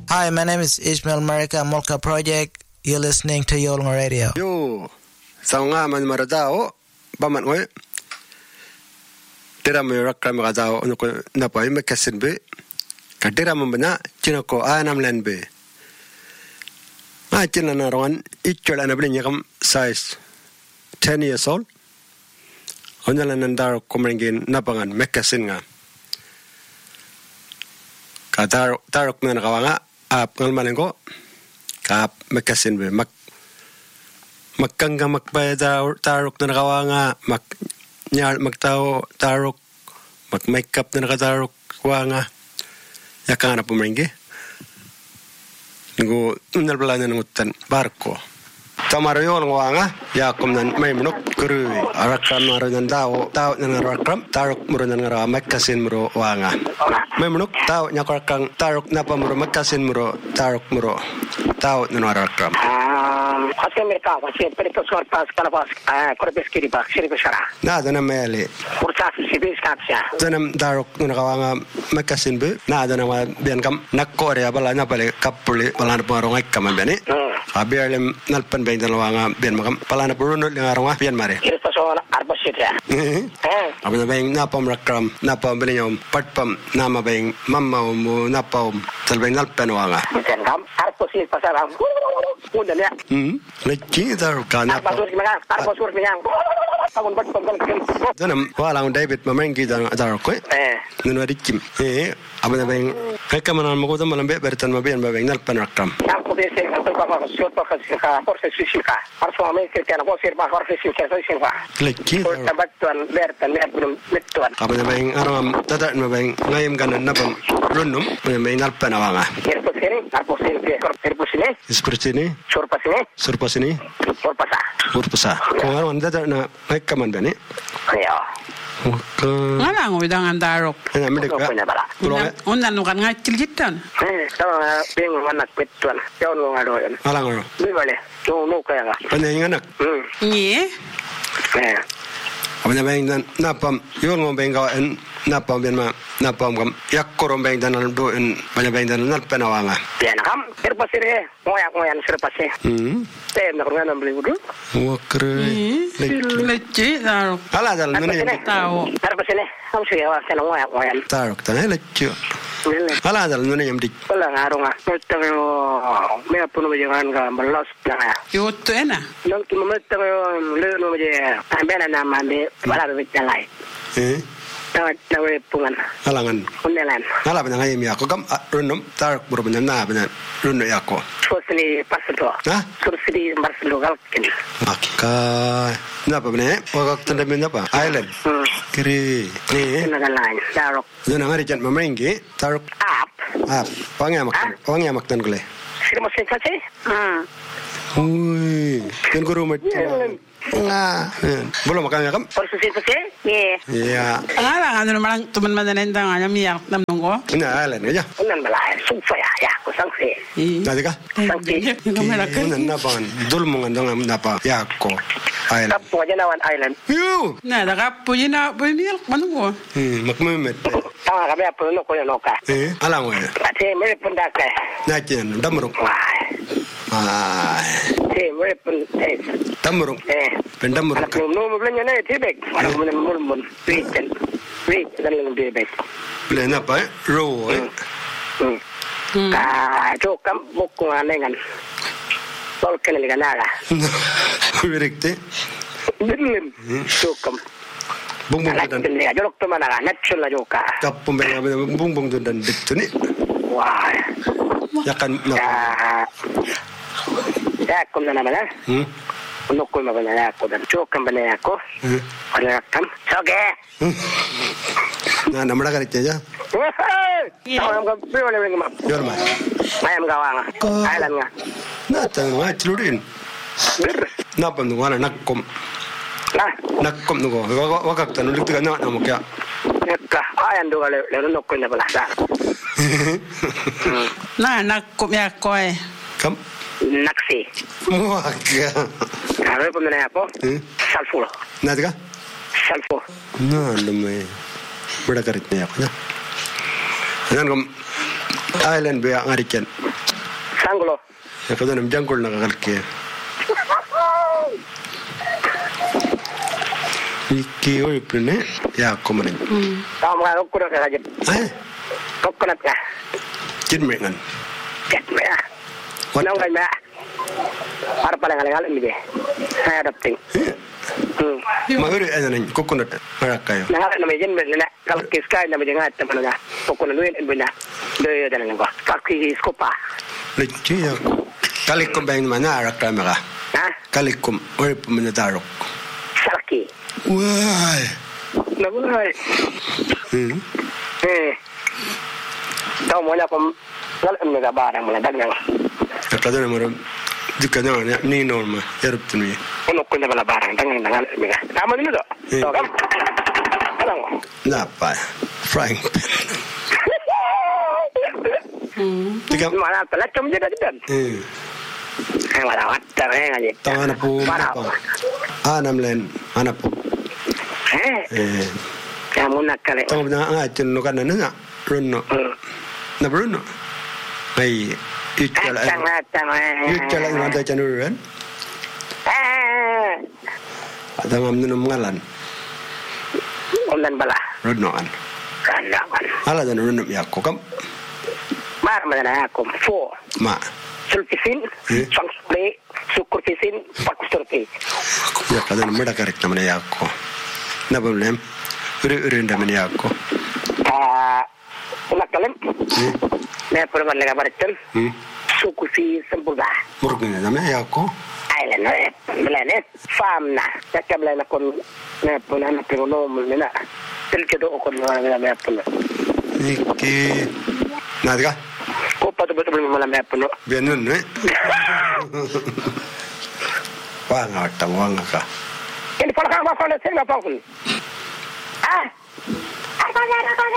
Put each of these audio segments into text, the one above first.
Hi, my name is Ishmael Marika, Molka Project. You're listening to Yolnga Radio. Yo, saunga man maradao, baman we. Tira mo rakram maradao, ano ko napay makasin be. Kadira mo bana, chino ko anam len be. China na rongan, itchol na brin yakam size 10 years old. Onyalan nandaro kumringin napangan makasin nga. Tarok na nakawanga, ngalmanin ko. Kap makasin be magkangga magpay tarok na nakawanga magtao tarok mag-makeup na nakatarok wanga yakang na pumaringgi ngo nalbala na ngutan barko tamaro yon wanga yakom nan may munok kuru arakam maro nan tao nan arakam tarok muro nan ngara makasin muro wanga may munok tao nyakakang tarok na pamuro makasin muro tarok muro tao nan arakam Hasil mereka masih periksa sorpas kalapas korpes kiri pak siri besara. Nah, dana meli. Kurcas sibis kapsia. Dana darok nuna kawanga makasin be. Nah, dana ma bian kam nakore abala na pale kapuli balana parong ek kam bani. Abiarlem nalpan be dana wanga bian makam palana puruno ngarong bian mare. Kiri paso arbasit ya. Abana beng napam rakram napam benyom patpam nama beng mamma mu napam talbeng nalpan wanga. Bian kam arbasit pasaram. Udah ya. Lagi darok kana. Arbasur minang. Tahun berpenggal. Dana walang David mamengi darok. Nuna dikim. Abana beng kekamanan mo ko malambe bertan mabian babeng nalpan rakram. Yang kudese atau kalau siot pakai proses fisika. Harus mengambil kerjaan kosir bah proses fisika fisika. Lagi. Batuan bertan belum betuan. Abana beng aram tadak mabeng ngayem kanan napam runum mabeng nalpan awanga. Seperti ini. Surpas ini. Surpasa. Kung ano dadak na kaman bani. Ayo. Ngala ngo bidangan darok. Ana medek. Undan nukan ngacilitan. Tawa bing anak betuan. Jauh ngadoyan. Alang ro. Bibale. No kaya nga. Panay anak. Ni. Abana beng napam yon mo beng kawan napam ben ma napam kam yakkorom beng dan do en banya beng dan nal penawanga. Pian kam terpasire moyak serpase. Tem nak ngana beli wudu. Wakre. Leci darok. Ala dal nune tahu. Terpasine kam siya kana moyak. Tarok tanay leci. Ala dal nune yam dik. Wala ngarong ah. Metero me puno jangan ka melos na. Yo tu ena. Nang tu metero le no je. Ambena na mande wala be jalai. Nawe pungan. Alangan. Undelan. Ala bana ngayem ya ko kam runum tarok buru bana na bana runno ya ko. Sosli pasdo. Sursidi marslo galkin. Maka napa bana wakak tanda bana apa? Island. Kiri. Ni. Nagalan. Darok. Zona ngari jan mamengi tarok. Wangi amak tan kule. Sirma sekase? Ui, kan guru mat. Belum makan ya kam? Porsi sekase? Iya. Ngala ngano malang tuman madanen tang anya miyak nam nungko. Ina ala aja. Unan balai sungso ya ko sangse. Tadi ka? Sangse. Unan napan dul mungan dong napa ya ko. Island. Kapu aja nawan island. Yo. Na da kapu yina bunil manungko. Makmemet. Tawa kami apa no ko yonoka. Alang we. Ate mere pendaka. Najen damruk. Mere pen damruk. Pendamruk. Anak no belanja ne tibek. Orang mun weekend. Dan lebih baik. Belen apa? Ro. Jokam buku anengan. Tol kenal ganara. Berikti. Bilin. Jokam. Bung dan ya jorok tu mana natural joka. Kapum bung dan itu ni. Wah. Ya kan. Ya kum na mana? Untuk kum mana aku dan jokam mana aku. Ada kam. Soge. Nah, nama dah kerja. Tahu yang kau boleh beli mak. Jual mah. Ayam gawang. Island ngah. Nah, tengok celurin. Napa tu mana nak kum. Nakkom nugo wakak tan ulik tiga nak namu kya ka ayan do le nokko na bala sa na nakkom ya koe kam naksi muaka kare pun na apo salfo na tiga salfo na lume beda karitnya aku na nan kom island be ngariken Anglo. Ya kada nam jangkul na kalke. Iki oi pune ya komarin. Tahu mga coconut ka jud. Coconut ka. Kin mengan. Ket me. Nang ngai me. Para pala ngalang mi de. Saya adapting. Maguri anan coconut marakayo. Nang na me jen me na kalke sky na me ngat tamana na. Coconut nuin bina. Doyo dalan ko. Kalke skopa. Lechi ya. Kalikum bang mana arakay maka. Ha? Kalikum oi pumena darok. Salaki. Wai. Nagulay. Tahu mo na kung ngalang mga barang mga dagnang. Kada na maram dikanya ni norma yarap tuni. Uno ko na mga barang dagnang ngalang mga. Tama din ito. So kam. Alam mo. Napa. Frying pan. Tiga mana pala cuma jadi dan. Wala watta ngaji. Tama na po. Anam len anak po. Kamu nak kali. Tama na nga tino kana na runo. Na bruno. Ay itala. Itala na ta chanuran. Adamam nunum ngalan. Ulan bala. Runoan. Kandangan. Ala dan runum yakko kam. Mar mana aku fo. Ma. Sulfisin, sangspray, sukurfisin, pakusturpi. Ya kada na mada karik namanya yakko. Na problem. Uri ndamani yakko. Unak kalem. Ne perman lega barcel. Sukufi sempurna. Murgina namanya yakko. Island belane farm na. Tak belane kon ne punan pironom na. Telkedo kon na pun. Iki Nadiga. Ko betul-betul malam puno. Bianun wanga ka. Ini pala ka fa na senga pa kun. Apa na ka.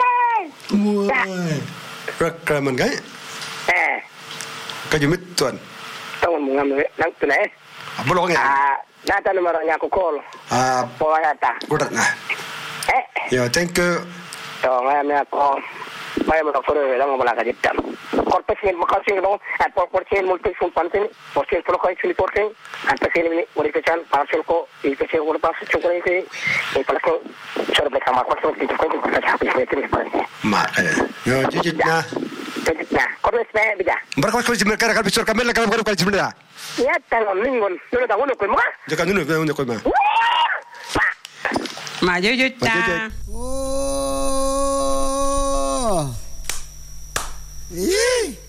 Rekraman gay. Kajumit tuan. Tahu mungam nang tunai. Abulong ya. Data nomornya aku call. Pokoknya tak. Udah nah. Ya, thank you. So, ngayon ako may mga puro lang wala ka dito. Corporation makasing no at portion multi-function pansin, portion puro ko actually portion at kasi ni modification partial ko i-kasi ko pa sa chukre ko pala ko sure ba kama ko so dito ko sa happy meeting pa. Ma. Yo, jijit na. Jijit na. Corporation na bija. Barka ko si merkara kalbi sur kamela kalam ko kalbi mila. Ya, tanong ningon. Nuno da uno ko mo. Jaka nuno ko ma. Ma jujut ta. Yee!